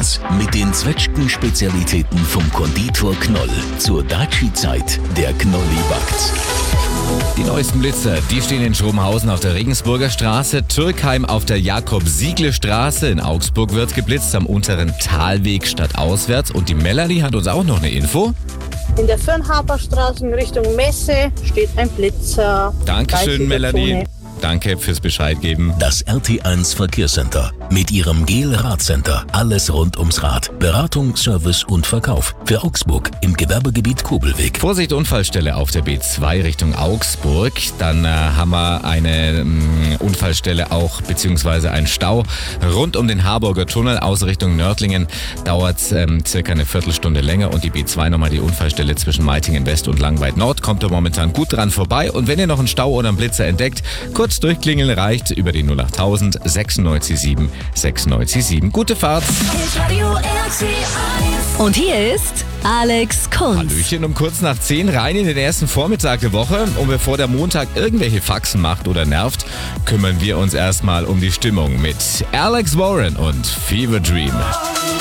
1 mit den Zwetschgen-Spezialitäten vom Konditor Knoll. Zur Daci-Zeit, der Knolli backt. Die neuesten Blitzer, die stehen in Schrobenhausen auf der Regensburger Straße, Türkheim auf der Jakob-Siegle-Straße, in Augsburg wird geblitzt, am unteren Talweg stadtauswärts. Und die Melanie hat uns auch noch eine Info. In der Fürnhaberstraße in Richtung Messe steht ein Blitzer. Dankeschön, Melanie. Zone. Danke fürs Bescheid geben. Das RT1 Verkehrscenter mit ihrem GEL-Radcenter. Alles rund ums Rad. Beratung, Service und Verkauf. Für Augsburg im Gewerbegebiet Kobelweg. Vorsicht, Unfallstelle auf der B2 Richtung Augsburg. Dann haben wir eine Unfallstelle auch, beziehungsweise einen Stau rund um den Harburger Tunnel aus Richtung Nördlingen. Dauert circa eine Viertelstunde länger. Und die B2 nochmal die Unfallstelle zwischen Meitingen West und Langweid Nord. Kommt da momentan gut dran vorbei. Und wenn ihr noch einen Stau oder einen Blitzer entdeckt, kurz durchklingeln reicht über die 08000 967 967. Gute Fahrt. Und hier ist Alex Kunz. Hallöchen, um kurz nach 10 rein in den ersten Vormittag der Woche. Und bevor der Montag irgendwelche Faxen macht oder nervt, kümmern wir uns erstmal um die Stimmung mit Alex Warren und Fever Dream.